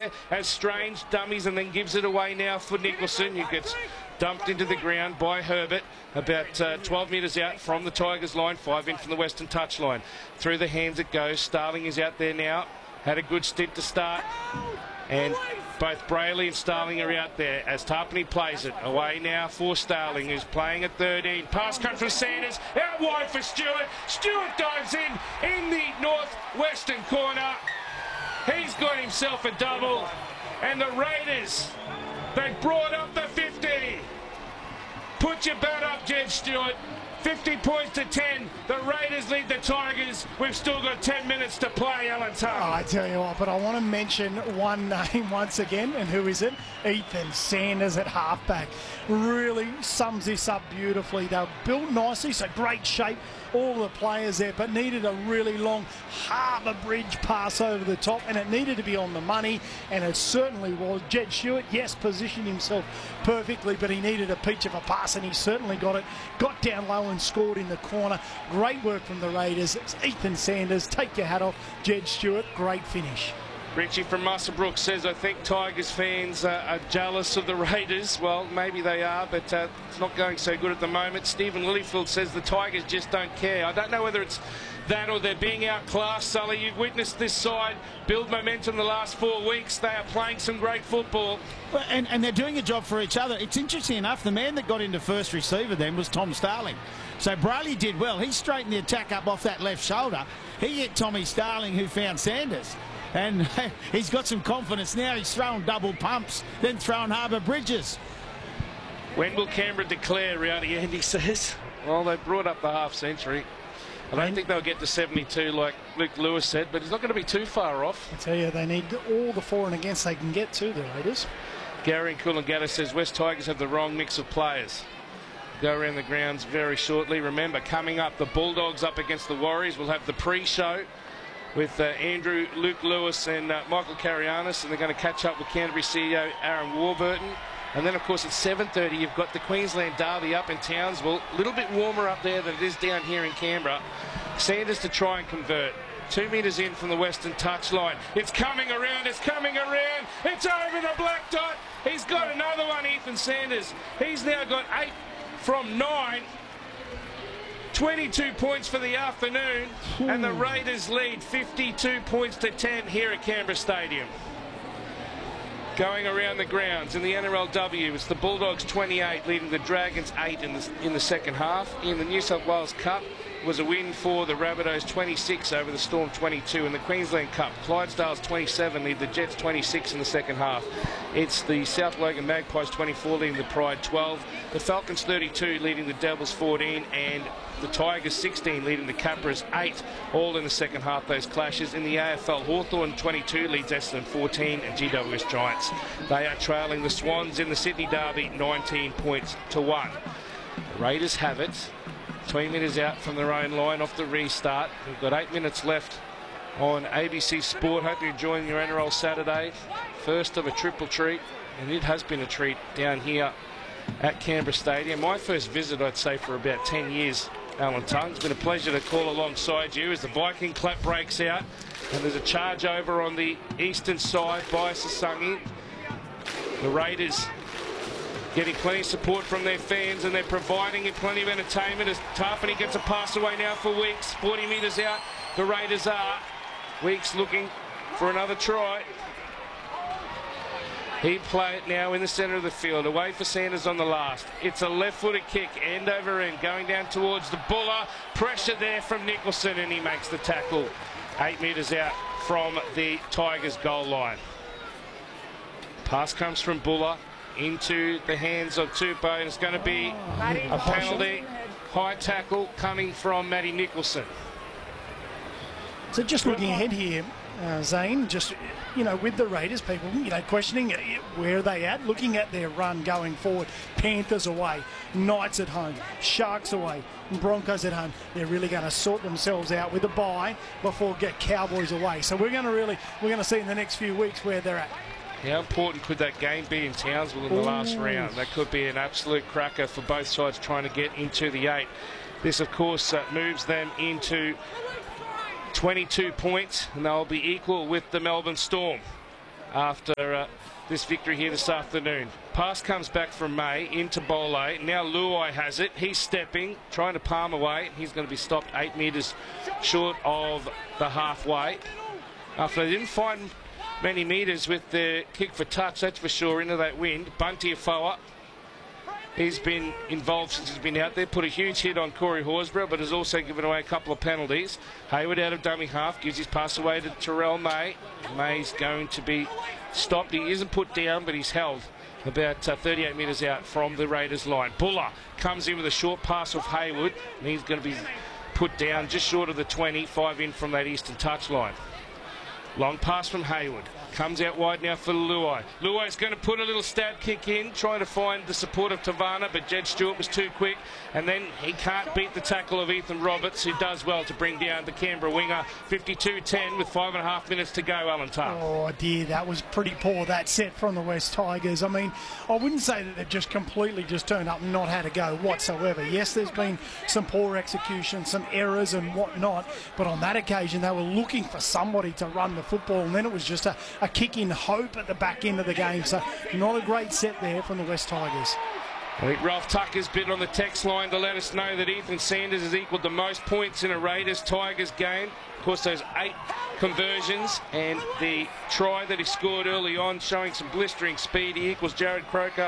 there as Strange dummies and then gives it away now for Nicholson, who gets dumped into the ground by Herbert about 12 metres out from the Tigers line, 5 in from the Western touchline. Through the hands it goes. Starling is out there now. Had a good stint to start. And both Brayley and Starling are out there as Tarpany plays it. Away now for Starling, who's playing at 13. Pass comes from Sanders. Out wide for Stewart. Stewart dives in the northwestern corner. He's got himself a double. And the Raiders, they brought up the 50. Put your bet up, Jed Stewart. 50 points to 10. The Raiders lead the Tigers. We've still got 10 minutes to play, Alan Tongue. Oh, I tell you what, but I want to mention one name once again, and who is it? Ethan Sanders at halfback. Really sums this up beautifully. They're built nicely, so great shape. All the players there, but needed a really long Harbour Bridge pass over the top, and it needed to be on the money, and it certainly was. Jed Stewart, yes, positioned himself perfectly, but he needed a peach of a pass, and he certainly got it. Got down low and scored in the corner. Great work from the Raiders. It's Ethan Sanders. Take your hat off, Jed Stewart. Great finish. Richie from Muswellbrook says, I think Tigers fans are jealous of the Raiders. Well, maybe they are, but it's not going so good at the moment. Stephen Lilyfield says the Tigers just don't care. I don't know whether it's that or they're being outclassed, Sully. You've witnessed this side build momentum the last 4 weeks. They are playing some great football. Well, and they're doing a job for each other. It's interesting enough, the man that got into first receiver then was Tom Starling. So Brayley did well. He straightened the attack up off that left shoulder. He hit Tommy Starling, who found Sanders. And he's got some confidence now. He's throwing double pumps, then throwing Harbour Bridges. When will Canberra declare, Rowdy Andy says? Well, they brought up the half century. I don't think they'll get to 72 like Luke Lewis said, but he's not going to be too far off. I tell you, they need all the for and against they can get to, the Raiders. Gary in Coolangatta says West Tigers have the wrong mix of players. Go around the grounds very shortly. Remember, coming up, the Bulldogs up against the Warriors. We'll have the pre-show with Andrew, Luke Lewis and Michael Carianis, and they're going to catch up with Canterbury CEO Aaron Warburton. And then, of course, at 7:30, you've got the Queensland Derby up in Townsville. A little bit warmer up there than it is down here in Canberra. Sanders to try and convert. 2 metres in from the Western touchline. It's coming around, it's coming around. It's over the black dot. He's got another one, Ethan Sanders. He's now got 8 from 9. 22 points for the afternoon, and the Raiders lead 52 points to 10 here at Canberra Stadium. Going around the grounds in the NRLW, it's the Bulldogs 28 leading the Dragons 8 in the second half. In the New South Wales Cup was a win for the Rabbitohs 26 over the Storm 22. In the Queensland Cup, Clydesdales 27 lead the Jets 26 in the second half. It's the South Logan Magpies 24 leading the Pride 12. The Falcons 32 leading the Devils 14, and the Tigers 16 leading the Capras 8, all in the second half, those clashes. In the AFL, Hawthorn 22 leads Essendon 14, and GWS Giants, they are trailing the Swans in the Sydney Derby 19 points to 1. The Raiders have it. 20 minutes out from their own line off the restart. We've got 8 minutes left on ABC Sport. Hope you're enjoying your NRL Saturday. First of a triple treat, and it has been a treat down here at Canberra Stadium. My first visit, I'd say, for about 10 years, Alan Tongue. It's been a pleasure to call alongside you as the Viking clap breaks out, and there's a charge over on the eastern side by Sasangi. The Raiders getting plenty of support from their fans, and they're providing it plenty of entertainment as Tarpany gets a pass away now for Weeks. 40 metres out, the Raiders are. Weeks looking for another try. He play it now in the centre of the field, away for Sanders on the last. It's a left-footed kick, end over end, going down towards the Buller. Pressure there from Nicholson, and he makes the tackle 8 metres out from the Tigers' goal line. Pass comes from Buller into the hands of Tupou, and it's going to be a penalty. High tackle coming from Matty Nicholson. So just looking ahead here, Zane, just, you know, with the Raiders, people, you know, questioning where are they at, looking at their run going forward. Panthers away, Knights at home, Sharks away, Broncos at home. They're really going to sort themselves out with a bye before get Cowboys away. So we're going to see in the next few weeks where they're at. How important could that game be in Townsville in the last round? That could be an absolute cracker for both sides trying to get into the 8. This, of course, moves them into 22 points, and they'll be equal with the Melbourne Storm. after this victory here this afternoon. Pass comes back from May into Bole. Now Luai has it. He's stepping, trying to palm away. He's going to be stopped 8 metres short of the halfway. After they didn't find many metres with the kick for touch, that's for sure, into that wind. Bunty Afoa, he's been involved since he's been out there. Put a huge hit on Corey Horsburgh, but has also given away a couple of penalties. Hayward out of dummy half, gives his pass away to Terrell May. May's going to be stopped. He isn't put down, but he's held about 38 metres out from the Raiders line. Buller comes in with a short pass off Hayward, and he's going to be put down just short of the 25 in from that eastern touchline. Long pass from Hayward. Comes out wide now for Luai. Luai's going to put a little stab kick in, trying to find the support of Tavana, but Jed Stewart was too quick, and then he can't beat the tackle of Ethan Roberts, who does well to bring down the Canberra winger. 52-10 with 5.5 minutes to go, Alan Tuck. Oh dear, that was pretty poor, that set from the West Tigers. I mean, I wouldn't say that they've just completely just turned up and not had a go whatsoever. Yes, there's been some poor execution, some errors and whatnot, but on that occasion they were looking for somebody to run the football, and then it was just a kick in hope at the back end of the game. So not a great set there from the West Tigers. I think Ralph Tucker's been on the text line to let us know that Ethan Sanders has equalled the most points in a Raiders-Tigers game. Of course, those 8 conversions and the try that he scored early on, showing some blistering speed. He equals Jared Croker.